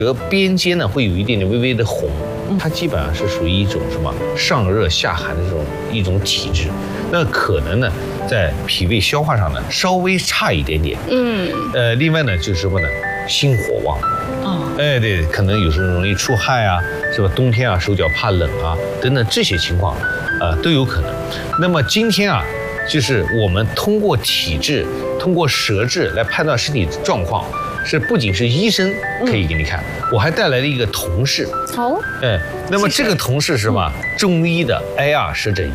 舌边尖呢会有一点点微微的红，它基本上是属于一种什么上热下寒的一种体质，那可能呢在脾胃消化上呢稍微差一点点。另外呢就是什么呢，心火旺。对，可能有时候容易出汗啊，是吧？冬天啊手脚怕冷啊等等这些情况，都有可能。那么今天啊，就是我们通过体质、通过舌质来判断身体状况。是不仅是医生可以给你看，我还带来了一个同事。那么这个同事是什么？中医的 AR 舌诊仪。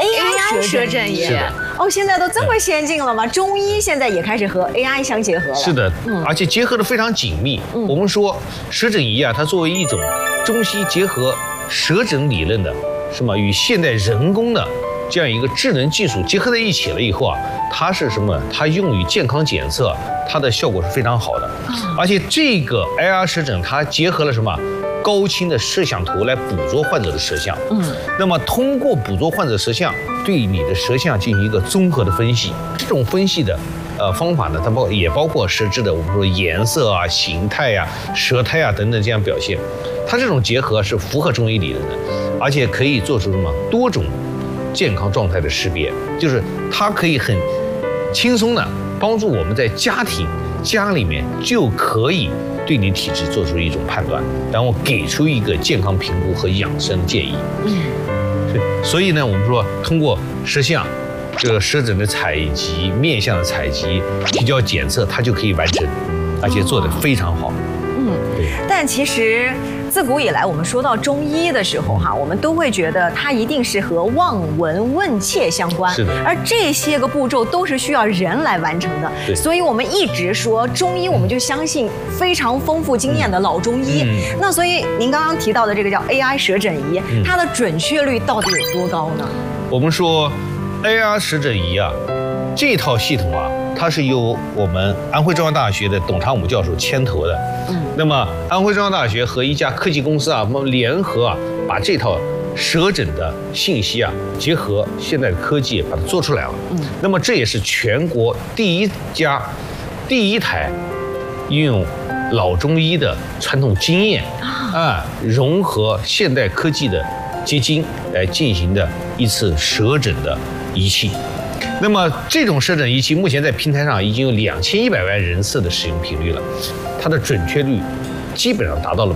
AI 舌诊仪。 现在都这么先进了吗？中医现在也开始和 AI 相结合了。 是的，而且结合得非常紧密。我们说舌诊仪啊，它作为一种中西结合舌诊理论的，是吗？与现代人工的这样一个智能技术结合在一起了以后啊，它是什么？它用于健康检测，它的效果是非常好的。而且这个 AR 舌诊它结合了什么？高清的摄像头来捕捉患者的舌象。那么通过捕捉患者舌象，对你的舌象进行一个综合的分析。这种分析的方法呢，它也包括舌质的我们说颜色啊、形态啊、舌苔啊等等这样表现。它这种结合是符合中医理论的，而且可以做出什么多种健康状态的识别，就是它可以很轻松的帮助我们在家里面就可以对你体质做出一种判断，然后给出一个健康评估和养生建议。所以呢，我们说通过舌象、这个舌诊的采集、面相的采集、提交检测，它就可以完成，而且做得非常好。 但其实自古以来，我们说到中医的时候我们都会觉得它一定是和望闻问切相关。 是的。 而这些个步骤都是需要人来完成的。所以我们一直说中医，我们就相信非常丰富经验的老中医。那所以您刚刚提到的这个叫 AI 舌诊仪，它的准确率到底有多高呢？ 我们说 AR 舌诊仪啊，这套系统啊，它是由我们安徽中央大学的董长武教授牵头的。那么安徽中央大学和一家科技公司啊，我们联合啊，把这套舌诊的信息啊，结合现在的科技把它做出来了。那么这也是全国第一台运用老中医的传统经验融合现代科技的结晶来进行的一次舌诊的仪器。那么这种舌诊仪器目前在平台上已经有2100万人次的使用频率了，它的准确率基本上达到了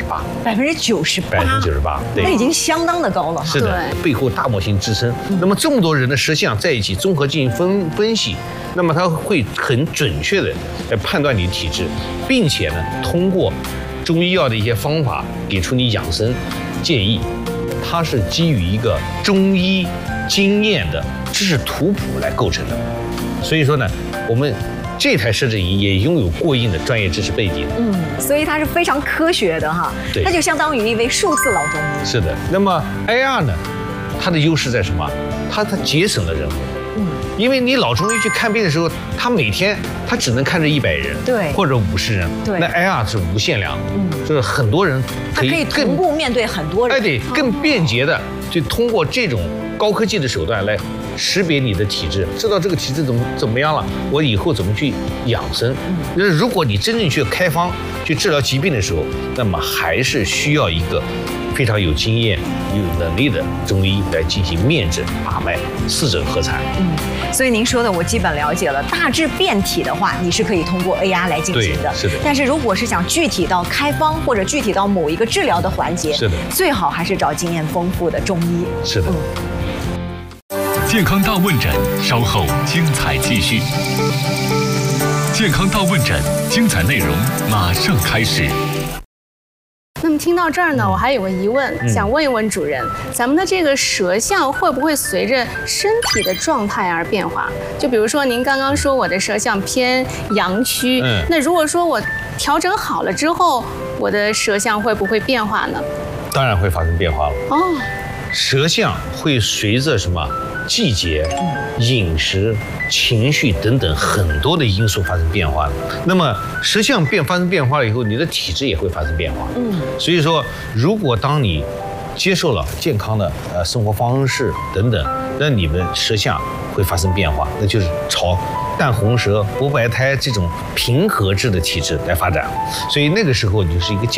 98%。98%，对， 那已经相当的高了。 是的，背后大模型支撑。那么这么多人的舌象在一起综合进行分析，那么它会很准确的来判断你的体质，并且呢，通过中医药的一些方法给出你养生建议。它是基于一个中医经验的知识图谱来构成的，所以说呢，我们这台舌诊仪也拥有过硬的专业知识背景。 所以它是非常科学的对， 它就相当于一位数字老中医。 是的。那么 AR 呢，它的优势在什么？它节省了人口。因为你老中医去看病的时候，他每天他只能看着100人， 对，或者50人， 对。 那 AR 是无限量的，就是很多人可以同步面对很多人， 对，更便捷的就通过这种高科技的手段来识别你的体质，知道这个体质怎么样了，我以后怎么去养生。如果你真正去开方去治疗疾病的时候，那么还是需要一个非常有经验、有能力的中医来进行面诊、把脉、四诊合采。 所以您说的我基本了解了，大致辩体的话，你是可以通过 AR 来进行的。 是的。 但是如果是想具体到开方或者具体到某一个治疗的环节， 是的， 最好还是找经验丰富的中医。 是的。 健康大问诊，稍后精彩继续。健康大问诊，精彩内容马上开始。 那么听到这儿呢，我还有个疑问，想问一问主任，咱们的这个舌象会不会随着身体的状态而变化？就比如说您刚刚说我的舌象偏阳虚，那如果说我调整好了之后，我的舌象会不会变化呢？ 当然会发生变化了。舌象会随着什么季节、饮食、情绪等等很多的因素发生变化的。那么舌象发生变化了以后，你的体质也会发生变化。所以说，如果当你接受了健康的生活方式等等，那你们舌象会发生变化，那就是朝淡红舌、薄白苔这种平和质的体质来发展，所以那个时候你就是一个